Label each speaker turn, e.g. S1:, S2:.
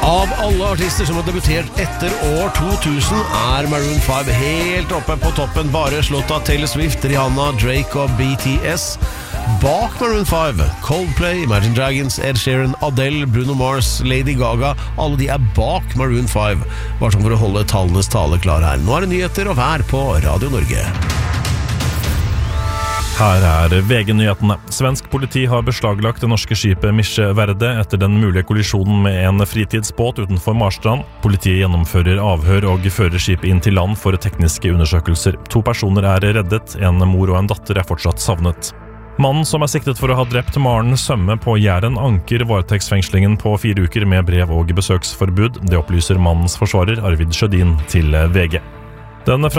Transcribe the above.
S1: Av alle artister som har debutert etter år 2000 Maroon 5 helt oppe på toppen, bare slått av Taylor Swift, Rihanna, Drake og BTS. Bak Maroon 5, Coldplay, Imagine Dragons, Ed Sheeran, Adele, Bruno Mars, Lady Gaga, alle de bak Maroon 5. Bare sånn for å holde tallenes tale klar her. Nå det nyheter og vær på Radio Norge.
S2: Her VG-nyhetene. Svensk politi har beslaglagt det norske skipet Misje Verde etter den mulige kollisjonen med en fritidsbåt utenfor Marstrand. Politiet gjennomfører avhør og fører skipet inn til land for tekniske undersøkelser. 2 personer reddet, en mor og en datter fortsatt savnet. Mannen som siktet for å ha drept Maren Sømme på Jæren anker varetektsfengslingen på 4 uker med brev- og besøksforbud. Det opplyser mannens forsvarer Arvid Sjødin til VG. Den